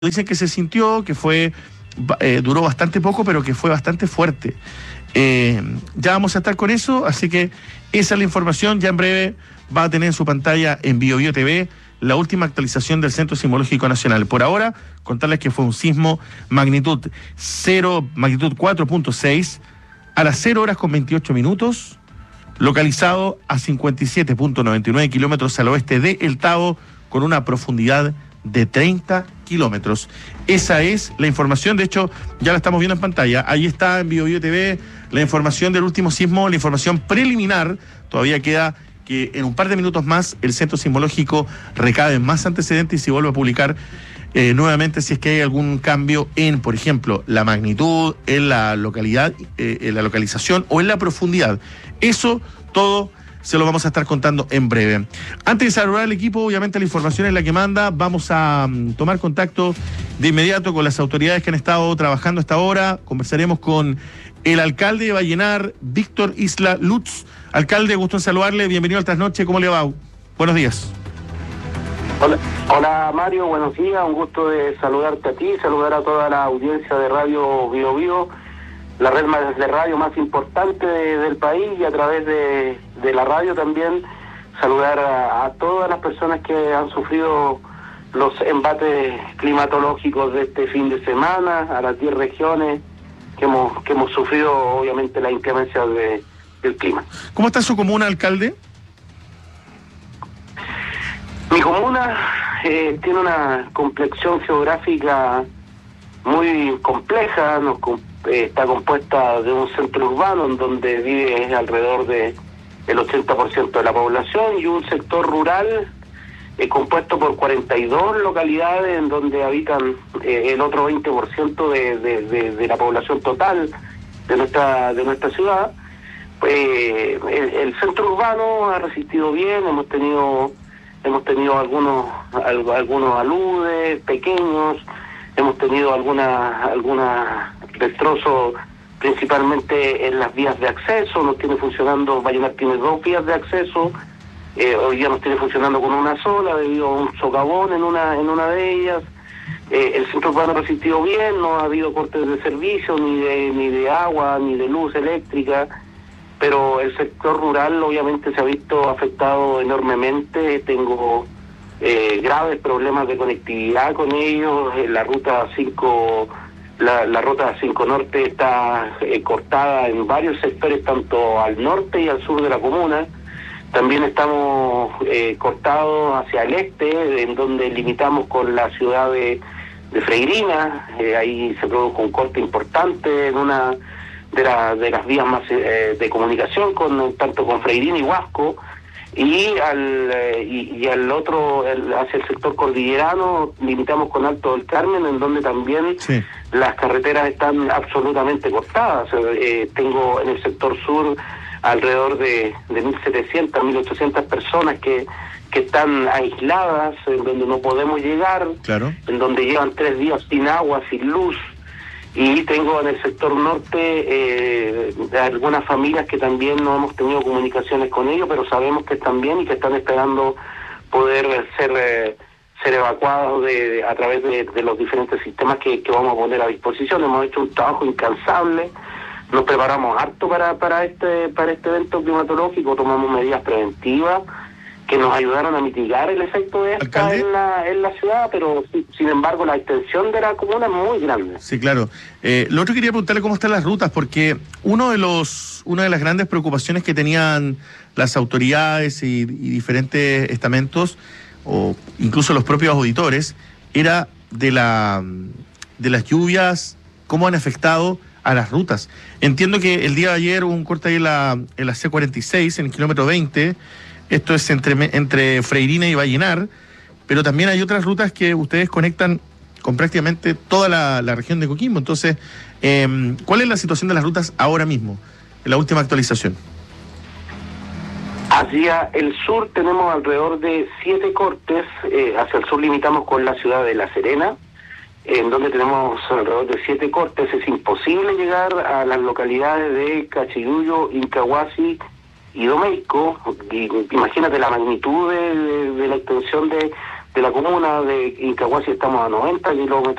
Dicen que se sintió, que fue duró bastante poco, pero que fue bastante fuerte. Ya vamos a estar con eso, así que esa es la información. Ya en breve va a tener en su pantalla en BioBio TV la última actualización del Centro Sismológico Nacional. Por ahora, contarles que fue un sismo magnitud 4.6 a las 0 horas con 28 minutos, localizado a 57.99 kilómetros al oeste de El Tabo, con una profundidad de 30 kilómetros. Esa es la información, de hecho ya la estamos viendo en pantalla. Ahí está en BioBio TV la información del último sismo, la información preliminar. Todavía queda que en un par de minutos más el Centro Sismológico recabe más antecedentes y se vuelve a publicar nuevamente si es que hay algún cambio en, por ejemplo, la magnitud, en la localidad, en la localización o en la profundidad. Eso todo se lo vamos a estar contando en breve. Antes de saludar al equipo, obviamente la información es la que manda. Vamos a tomar contacto de inmediato con las autoridades que han estado trabajando hasta ahora. Conversaremos con el alcalde de Vallenar, Víctor Isla Lutz. Alcalde, gusto en saludarle. Bienvenido al Trasnoche. ¿Cómo le va? Buenos días. Hola Mario, buenos días. Un gusto de saludarte a ti, saludar a toda la audiencia de Radio BioBio, la red de radio más importante del país, y a través de la radio también saludar a todas las personas que han sufrido los embates climatológicos de este fin de semana, a las 10 regiones que hemos sufrido obviamente la inclemencia del clima. ¿Cómo está su comuna, alcalde? Mi comuna tiene una complexión geográfica muy compleja, está compuesta de un centro urbano en donde vive alrededor de el 80% de la población, y un sector rural compuesto por 42 localidades en donde habitan el otro 20% de la población total de nuestra ciudad. El centro urbano ha resistido bien, hemos tenido algunos aludes pequeños, hemos tenido alguna destrozos principalmente en las vías de acceso. Nos tiene funcionando, Vallenar tiene 2 vías de acceso, hoy día nos tiene funcionando con una sola debido a un socavón en una de ellas. El centro urbano ha resistido bien, no ha habido cortes de servicio, ni de agua, ni de luz eléctrica, pero el sector rural obviamente se ha visto afectado enormemente. Tengo graves problemas de conectividad con ellos. La ruta 5 la ruta 5 Norte está cortada en varios sectores, tanto al norte y al sur de la comuna. También estamos cortados hacia el este, en donde limitamos con la ciudad de Freirina. Ahí se produjo un corte importante en una de las vías más de comunicación, tanto con Freirina y Huasco, y al otro, hacia el sector cordillerano, limitamos con Alto del Carmen, en donde también sí, las carreteras están absolutamente cortadas. Tengo en el sector sur alrededor de 1.700, 1.800 personas que están aisladas, en donde no podemos llegar, claro, en donde llevan 3 días sin agua, sin luz. Y tengo en el sector norte algunas familias que también no hemos tenido comunicaciones con ellos, pero sabemos que están bien y que están esperando poder ser evacuados a través de los diferentes sistemas que vamos a poner a disposición. Hemos hecho un trabajo incansable, nos preparamos harto para este evento climatológico, tomamos medidas preventivas que nos ayudaron a mitigar el efecto de esta en la ciudad, pero sin embargo la extensión de la comuna es muy grande. Sí, claro. Lo otro, quería preguntarle cómo están las rutas, porque una de las grandes preocupaciones que tenían las autoridades y diferentes estamentos, o incluso los propios auditores, era de las lluvias, cómo han afectado a las rutas. Entiendo que el día de ayer hubo un corte ahí en la C46, en el kilómetro 20. Esto es entre Freirina y Vallenar, pero también hay otras rutas que ustedes conectan con prácticamente toda la región de Coquimbo. Entonces, ¿cuál es la situación de las rutas ahora mismo, en la última actualización? Hacia el sur tenemos alrededor de 7 cortes. Hacia el sur limitamos con la ciudad de La Serena, en donde tenemos alrededor de 7 cortes. Es imposible llegar a las localidades de Cachiyuyo, Incahuasi y Domeico. Y imagínate la magnitud de la extensión de de la comuna de Incahuasi estamos a 90 kilómetros.